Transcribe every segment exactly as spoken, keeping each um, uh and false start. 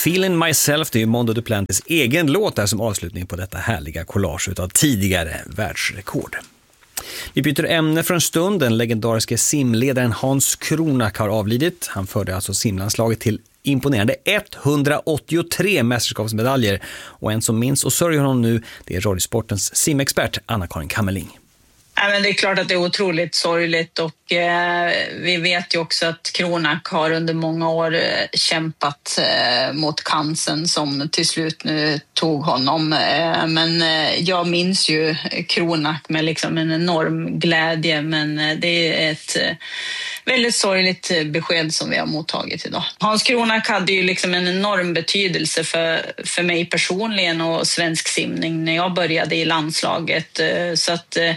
Feeling Myself, det är ju Mondo Duplantis egen låt där som avslutning på detta härliga collage av tidigare världsrekord. Vi byter ämne för en stund. Den legendariske simledaren Hans Kronak har avlidit. Han förde alltså simlandslaget till imponerande etthundraåttiotre mästerskapsmedaljer. Och en som minns och sörjer honom nu, det är Radiosportens simexpert Anna-Karin Kammerling. Ja, men det är klart att det är otroligt sorgligt och eh, vi vet ju också att Kronak har under många år eh, kämpat eh, mot cancern som till slut nu tog honom. Eh, men eh, jag minns ju Kronak med liksom en enorm glädje, men eh, det är ett eh, väldigt sorgligt besked som vi har mottagit idag. Hans Kronak hade ju liksom en enorm betydelse för, för mig personligen och svensk simning när jag började i landslaget, eh, så att eh,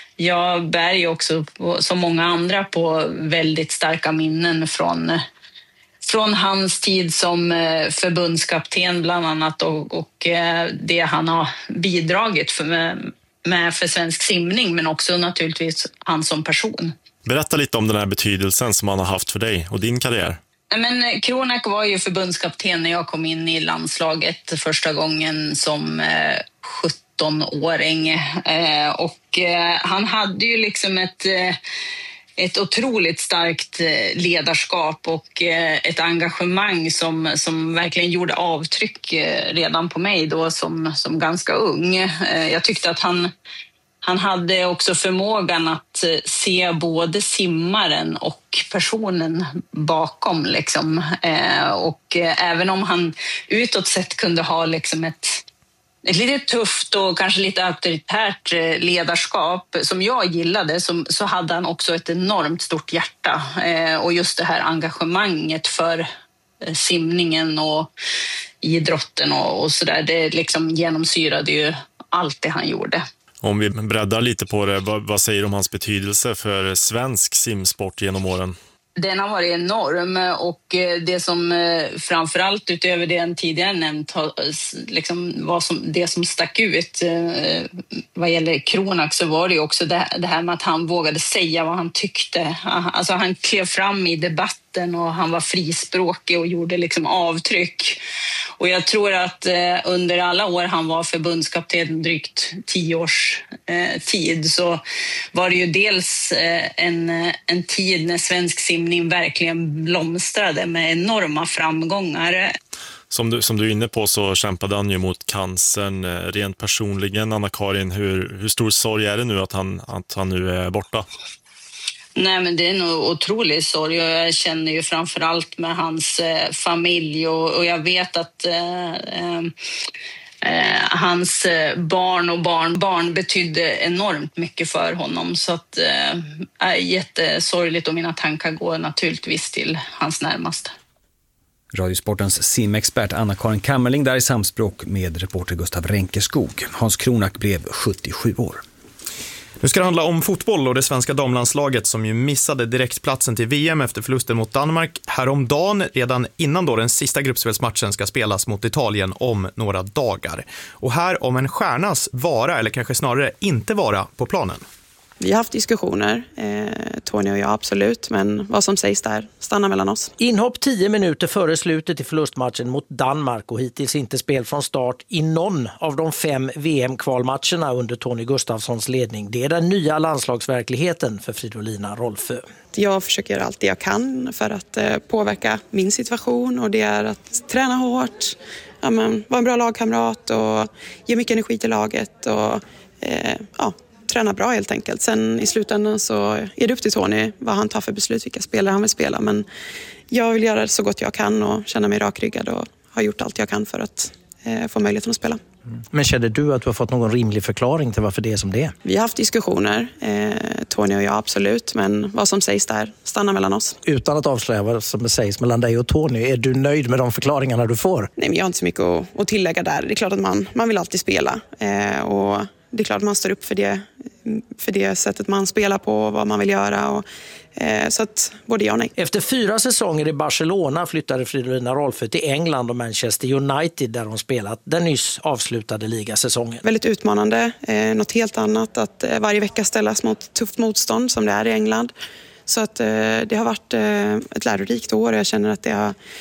jag bär ju också på, som många andra på väldigt starka minnen från, från hans tid som förbundskapten bland annat och, och det han har bidragit för, med, med för svensk simning, men också naturligtvis han som person. Berätta lite om den här betydelsen som han har haft för dig och din karriär. Men Kronak var ju förbundskapten när jag kom in i landslaget första gången som eh, sjutton-åring eh, och eh, han hade ju liksom ett, eh, ett otroligt starkt ledarskap och eh, ett engagemang som, som verkligen gjorde avtryck eh, redan på mig då som, som ganska ung. Eh, jag tyckte att han Han hade också förmågan att se både simmaren och personen bakom. Liksom. Eh, och eh, även om han utåt sett kunde ha liksom ett, ett lite tufft och kanske lite auktoritärt eh, ledarskap som jag gillade, som, så hade han också ett enormt stort hjärta. Eh, och just det här engagemanget för eh, simningen och idrotten och, och sådär, det liksom genomsyrade ju allt det han gjorde. Om vi breddar lite på det, vad, vad säger du om hans betydelse för svensk simsport genom åren? Den har varit enorm och det som framförallt utöver det jag tidigare nämnt liksom var som, det som stack ut vad gäller Kronak, så var det också det, det här med att han vågade säga vad han tyckte. Alltså han klev fram i debatten och han var frispråkig och gjorde liksom avtryck. Och jag tror att eh, under alla år han var förbundskapten, drygt tio års eh, tid, så var det ju dels eh, en, en tid när svensk simning verkligen blomstrade med enorma framgångar. Som du, som du är inne på så kämpade han ju mot cancern. Rent personligen, Anna-Karin, hur, hur stor sorg är det nu att han, att han nu är borta? Nej, men det är nog otroligt sorg och jag känner ju framförallt med hans eh, familj och, och jag vet att eh, eh, hans barn och barnbarn betydde enormt mycket för honom, så att eh, är jättesorgligt och mina tankar går naturligtvis till hans närmaste. Radiosportens simexpert Anna-Karin Kammerling där i samspråk med reporter Gustav Renkeskog. Hans Kronak blev sjuttiosju år. Nu ska det handla om fotboll och det svenska damlandslaget som ju missade direktplatsen till V M efter förlusten mot Danmark häromdagen, redan innan då den sista gruppspelsmatchen ska spelas mot Italien om några dagar. Och här om en stjärnas vara eller kanske snarare inte vara på planen. Vi har haft diskussioner, eh, Tony och jag absolut, men vad som sägs där stannar mellan oss. Inhopp tio minuter före slutet i förlustmatchen mot Danmark och hittills inte spel från start i någon av de fem V M-kvalmatcherna under Tony Gustafssons ledning. Det är den nya landslagsverkligheten för Fridolina Rolfö. Jag försöker göra allt det jag kan för att eh, påverka min situation, och det är att träna hårt, ja, men, vara en bra lagkamrat och ge mycket energi till laget och eh, ja, träna bra helt enkelt. Sen i slutändan så är det upp till Tony vad han tar för beslut, vilka spelare han vill spela. Men jag vill göra det så gott jag kan och känna mig rakryggad och har gjort allt jag kan för att eh, få möjligheten att spela. Mm. Men känner du att du har fått någon rimlig förklaring till varför det är som det är? Vi har haft diskussioner, eh, Tony och jag absolut, men vad som sägs där stannar mellan oss. Utan att avslöja vad som sägs mellan dig och Tony, är du nöjd med de förklaringarna du får? Nej, men jag har inte så mycket att, att tillägga där. Det är klart att man, man vill alltid spela eh, och det är klart att man står upp för det, för det sättet man spelar på, vad man vill göra. Och, eh, så att både jag och nej. Efter fyra säsonger i Barcelona flyttade Fridolina Rolfö till England och Manchester United där hon spelat den nyss avslutade ligasäsongen. Väldigt utmanande, eh, något helt annat att eh, varje vecka ställas mot tufft motstånd som det är i England. Så att eh, det har varit eh, ett lärorikt år och jag känner att det har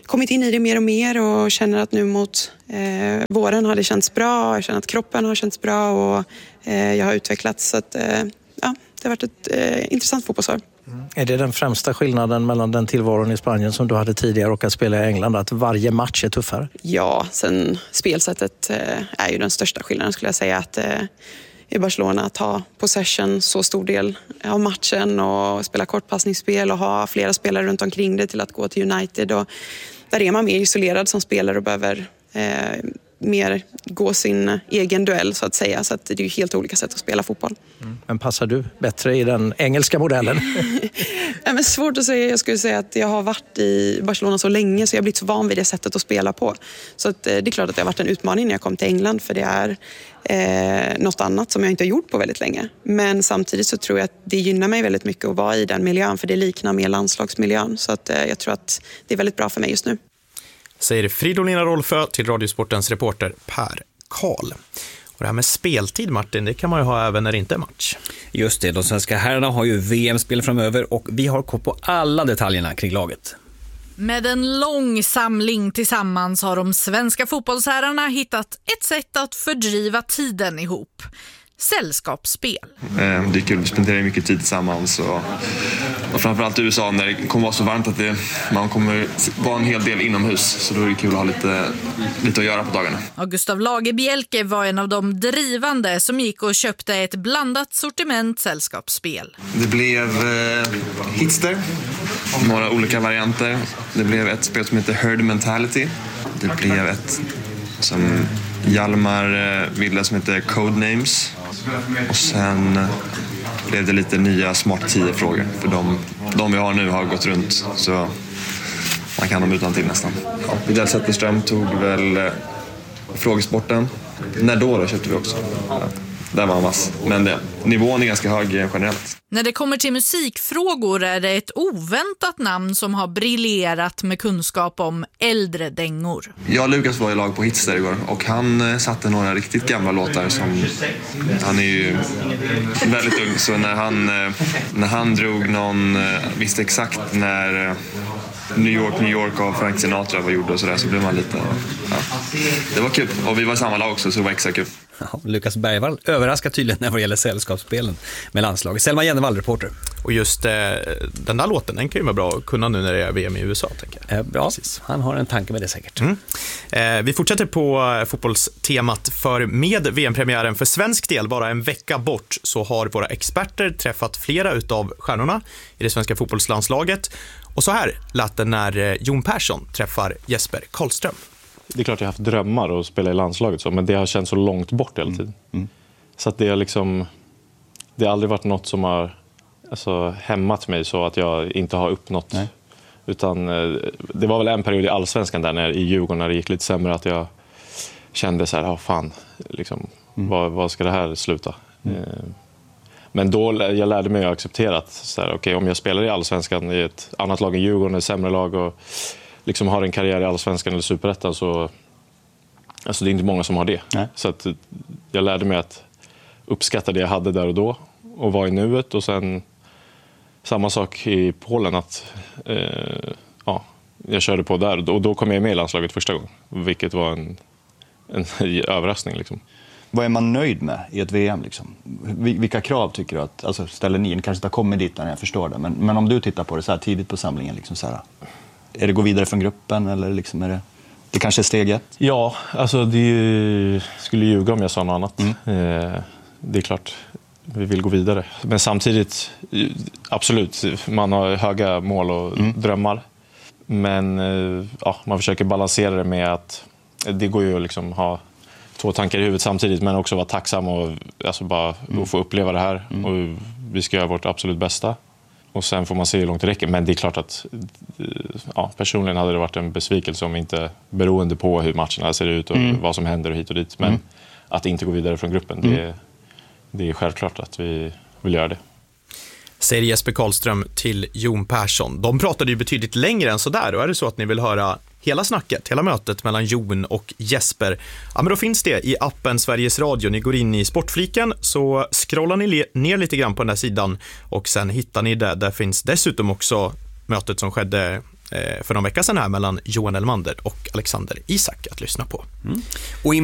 kommit in i det mer och mer och känner att nu mot eh, våren har det känts bra. Jag känner att kroppen har känts bra och eh, jag har utvecklats. Så att, eh, ja, det har varit ett eh, intressant fotbollsår. Mm. Är det den främsta skillnaden mellan den tillvaron i Spanien som du hade tidigare och att spela i England, att varje match är tuffare? Ja, sen spelsättet eh, är ju den största skillnaden skulle jag säga. Att eh, i Barcelona ta possession så stor del av matchen och spela kortpassningsspel och ha flera spelare runt omkring det till att gå till United. Och där är man mer isolerad som spelare och behöver eh, mer gå sin egen duell så att säga. Så att det är ju helt olika sätt att spela fotboll. Mm. Men passar du bättre i den engelska modellen? Ja, men svårt att säga. Jag skulle säga att jag har varit i Barcelona så länge så jag har blivit så van vid det sättet att spela på. Så att, det är klart att det har varit en utmaning när jag kom till England för det är eh, något annat som jag inte har gjort på väldigt länge. Men samtidigt så tror jag att det gynnar mig väldigt mycket att vara i den miljön för det liknar mer landslagsmiljön. Så att, eh, jag tror att det är väldigt bra för mig just nu. Säger Fridolina Rolfö till Radiosportens reporter Per Karl. Och det här med speltid, Martin, det kan man ju ha även när det inte är match. Just det, de svenska herrarna har ju V M-spel framöver och vi har koll på alla detaljerna kring laget. Med en lång samling tillsammans har de svenska fotbollsherrarna hittat ett sätt att fördriva tiden ihop. Sällskapsspel. Det är kul, vi spenderar mycket tid tillsammans och, och framförallt i U S A när det kommer vara så varmt att det, man kommer vara en hel del inomhus så då är det kul att ha lite, lite att göra på dagarna. Och Gustav Lagerbielke var en av de drivande som gick och köpte ett blandat sortiment sällskapsspel. Det blev eh, Hitster, några olika varianter. Det blev ett spel som heter Herd Mentality. Det blev ett som Hjalmar eh, ville som heter Codenames. Och sen blev det lite nya smart tio frågor. För de, de vi har nu har gått runt så man kan dem utan till nästan. Ja, Vidal Zetterström tog väl eh, frågesporten. När då då köpte vi också. Ja, där var en mass. Men det, nivån är ganska hög generellt. När det kommer till musikfrågor är det ett oväntat namn som har briljerat med kunskap om äldre dängor. Jag och Lukas var i lag på Hitster igår och han satte några riktigt gamla låtar som han är ju väldigt ung så när han, när han drog någon, visste exakt när New York, New York av Frank Sinatra var gjord och sådär så blev man lite, ja. Det var kul och vi var i samma lag också så det var extra kul. Ja, Lukas Bergvall överraskar tydligen när det gäller sällskapsspelen med landslaget. Selma Jennevall, reporter. Och just eh, den där låten, den kan ju vara bra att kunna nu när det är V M i U S A, tänker jag. Eh, ja, precis. Han har en tanke med det säkert. Mm. Eh, vi fortsätter på eh, fotbollstemat för med V M-premiären för svensk del bara en vecka bort så har våra experter träffat flera utav stjärnorna i det svenska fotbollslandslaget. Och så här lät det när eh, Jon Persson träffar Jesper Karlström. Det är klart jag har haft drömmar att spela i landslaget så, men det har känts så långt bort hela tiden. Mm. Mm. Så att det har liksom det har aldrig varit något som har alltså, hämmat mig så att jag inte har uppnått. Nej. Utan det var väl en period i Allsvenskan där när, i Djurgården när det gick lite sämre att jag kände så här, ja fan, liksom, mm. vad, vad ska det här sluta? Mm. Men då jag lärde mig att acceptera att så här, okay, om jag spelar i Allsvenskan i ett annat lag än Djurgården, ett sämre lag och liksom har en karriär i Allsvenskan eller Superettan så alltså det är inte många som har det. Nej. Så att jag lärde mig att uppskatta det jag hade där och då och vara i nuet och sen samma sak i Polen att eh, ja, jag körde på där och då kom jag med i landslaget första gången vilket var en, en överraskning liksom. Vad är man nöjd med i ett V M liksom? Vilka krav tycker du att alltså ställer ni? Ni kanske inte har kommit dit när jag förstår det men, men om du tittar på det så här tidigt på samlingen liksom så här, är det gå vidare från gruppen eller liksom är det det kanske är steg ett? Ja, alltså det ju, skulle ljuga om jag sa något annat. Mm. Eh, det är klart vi vill gå vidare. Men samtidigt, absolut, man har höga mål och mm. drömmar. Men eh, ja, man försöker balansera det med att det går ju att liksom ha två tankar i huvudet samtidigt men också vara tacksam och alltså bara mm. få uppleva det här. Mm. Och vi ska göra vårt absolut bästa. Och sen får man se hur långt det räcker. Men det är klart att ja, personligen hade det varit en besvikelse om inte beroende på hur matcherna ser ut och mm. vad som händer och hit och dit. Men mm. att inte gå vidare från gruppen, mm. det, det är självklart att vi vill göra det. Säger Jesper Karlström till Jon Persson. De pratade ju betydligt längre än så där. Och är det så att ni vill höra hela snacket, hela mötet mellan Jon och Jesper, ja men då finns det i appen Sveriges Radio. Ni går in i sportfliken så scrollar ni le- ner lite grann på den här sidan och sen hittar ni det. Där finns dessutom också mötet som skedde för någon vecka sedan här mellan Johan Elmander och Alexander Isak att lyssna på. Mm. Och i